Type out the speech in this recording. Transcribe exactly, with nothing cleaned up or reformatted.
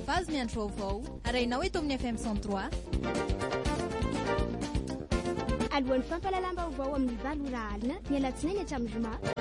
fazy miandro vaovao arainao eto amin'ny F M cent trois. Alohan'ny fampalalam-baovao amin'ny valo ora alina ny alatsinainy hatramin'ny zoma